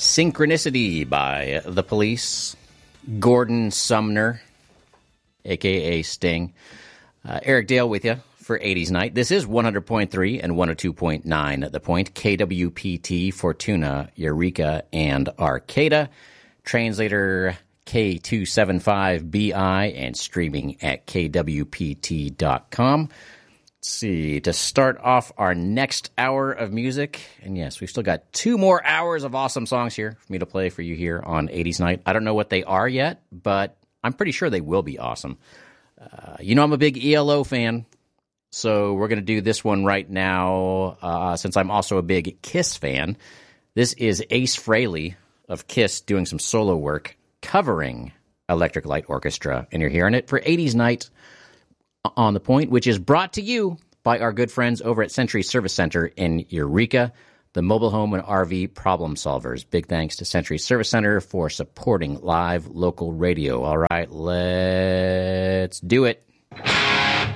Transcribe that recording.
Synchronicity by The Police, Gordon Sumner, a.k.a. Sting. Eric Dale with you for 80s Night. This is 100.3 and 102.9 The Point, KWPT, Fortuna, Eureka, and Arcata. Translator K275BI and streaming at kwpt.com. Let's see, to start off our next hour of music, and yes, we've still got 2 more hours of awesome songs here for me to play for you here on 80s Night. I don't know what they are yet, but I'm pretty sure they will be awesome. I'm a big ELO fan, so we're going to do this one right now, since I'm also a big Kiss fan. This is Ace Frehley of Kiss doing some solo work, covering Electric Light Orchestra, and you're hearing it for 80s Night on The Point, which is brought to you by our good friends over at Century Service Center in Eureka, the mobile home and RV problem solvers. Big thanks to Century Service Center for supporting live local radio. All right, let's do it.